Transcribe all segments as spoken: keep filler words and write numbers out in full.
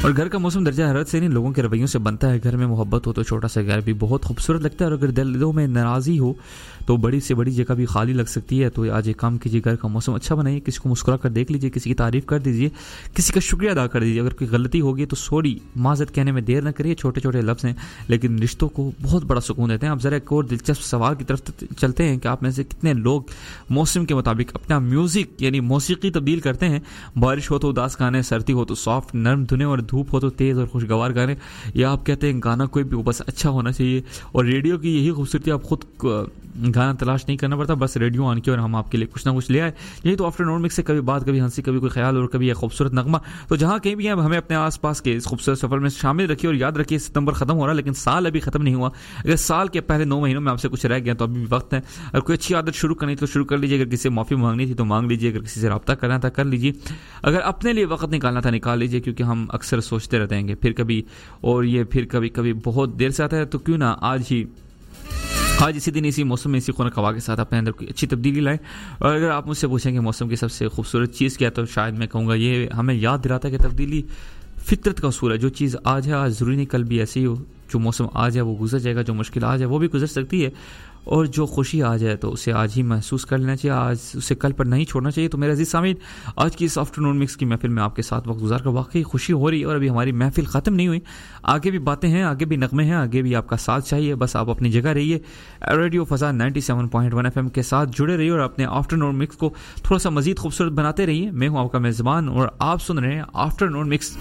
اور گھر کا موسم درجہ حرارت سے نہیں لوگوں کے رویوں سے بنتا ہے. گھر میں محبت ہو تو چھوٹا سا گھر بھی بہت خوبصورت لگتا ہے, اور اگر دلوں میں ناراضی ہو تو بڑی سے بڑی جگہ بھی خالی لگ سکتی ہے. تو آج ایک کام کیجیے, گھر کا موسم اچھا بنائیے, کسی کو مسکرا کر دیکھ لیجیے, کسی کی تعریف کر دیجیے, کسی کا شکریہ ادا کر دیجیے. اگر کوئی غلطی ہوگی تو سوری معذرت کہنے میں دیر نہ کریے. چھوٹے چھوٹے لفظ ہیں لیکن رشتوں کو بہت بڑا سکون دیتے ہیں. آپ ذرا ایک اور دلچسپ سوال کی طرف چلتے ہیں کہ آپ میں سے کتنے لوگ موسم کے مطابق اپنا میوزک یعنی موسیقی تبدیل کرتے ہیں. بارش ہو تو اداس گانے, سردی ہو تو سافٹ نرم دھنیں, اور دھوپ ہو تو تیز اور خوشگوار گانے. یا آپ کہتے ہیں گانا کوئی بھی بس اچھا ہونا چاہیے, اور ریڈیو کی یہی خوبصورتی, آپ خود گانا تلاش نہیں کرنا پڑتا, بس ریڈیو آن کے اور ہم آپ کے لیے کچھ نہ کچھ لے آئے. یہی تو آفٹر نون مکس سے کبھی بات, کبھی ہنسی, کبھی کوئی خیال, اور کبھی ایک خوبصورت نغمہ. تو جہاں کہیں بھی ہیں ہمیں اپنے آس پاس کے اس خوبصورت سفر میں شامل رکھیے, اور یاد رکھیے ستمبر ختم ہو رہا ہے لیکن سال ابھی ختم نہیں ہوا. اگر سال کے پہلے نو مہینوں میں آپ سے کچھ رہ گیا تو ابھی بھی وقت ہے. اگر کوئی اچھی عادت شروع کرنی تو شروع کر لیجیے, اگر کسی سے معافی مانگنی تھی تو مانگ لیجیے, اگر کسی سے رابطہ کرنا تھا کر لیجیے, اگر اپنے لیے وقت نکالنا تھا نکال لیجیے, کیونکہ ہم اکثر سوچتے رہتے ہیں کہ پھر کبھی, اور یہ پھر کبھی کبھی بہت دیر سے آتا ہے. تو کیوں نہ آج ہی آج اسی دن اسی موسم میں اسی خونہ ہوا کے ساتھ اپنے اندر کوئی اچھی تبدیلی لائیں. اور اگر آپ مجھ سے پوچھیں کہ موسم کی سب سے خوبصورت چیز کیا, تو شاید میں کہوں گا یہ ہمیں یاد دلاتا ہے کہ تبدیلی فطرت کا اصول ہے. جو چیز آج ہے آج ضروری نہیں کل بھی ایسی ہی ہو. جو موسم آج ہے وہ گزر جائے گا, جو مشکل آج ہے وہ بھی گزر سکتی ہے, اور جو خوشی آج ہے تو اسے آج ہی محسوس کر لینا چاہیے, آج اسے کل پر نہیں چھوڑنا چاہیے. تو میرے عزیز سامعین, آج کی اس آفٹر نون مکس کی محفل میں آپ کے ساتھ وقت گزار کر واقعی خوشی ہو رہی ہے, اور ابھی ہماری محفل ختم نہیں ہوئی. آگے بھی باتیں ہیں, آگے بھی نغمے ہیں, آگے بھی آپ کا ساتھ چاہیے. بس آپ اپنی جگہ رہیے, ریڈیو فضا ninety seven point one F M کے ساتھ جڑے رہیے, اور اپنے آفٹر نون مکس کو تھوڑا سا مزید خوبصورت بناتے رہیے. میں ہوں آپ کا میزبان, اور آپ سن رہے ہیں آفٹر نون مکس.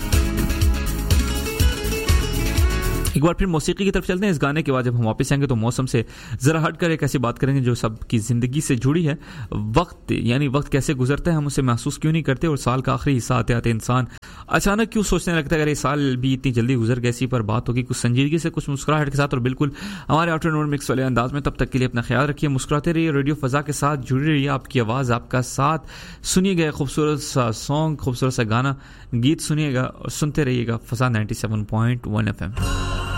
ایک بار پھر موسیقی کی طرف چلتے ہیں. اس گانے کے بعد جب ہم واپس آئیں گے تو موسم سے ذرا ہٹ کر ایک ایسی بات کریں گے جو سب کی زندگی سے جڑی ہے. وقت یعنی وقت کیسے گزرتا ہے, ہم اسے محسوس کیوں نہیں کرتے, اور سال کا آخری حصہ آتے آتے انسان اچانک کیوں سوچنے لگتا ہے اگر یہ سال بھی اتنی جلدی گزر گئے. اسی پر بات ہوگی کچھ سنجیدگی سے, کچھ مسکراہٹ کے ساتھ, اور بالکل ہمارے آفٹر نون مکس والے انداز میں. تب تک کے لیے اپنا خیال رکھیے, مسکراتے رہیے, ریڈیو فضا کے ساتھ جڑے رہیے. آپ کی آواز آپ کا ساتھ, سنیے گا خوبصورت سا سانگ, خوبصورت سا گانا, گیت سنیے گا, اور سنتے رہیے گا فضا ninety seven point one F M.